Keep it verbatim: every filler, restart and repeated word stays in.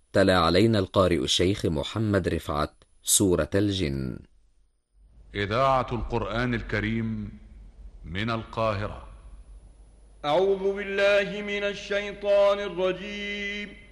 تلا علينا القارئ الشيخ محمد رفعت سورة الجن. إذاعة القرآن الكريم من القاهرة. أعوذ بالله من الشيطان الرجيم.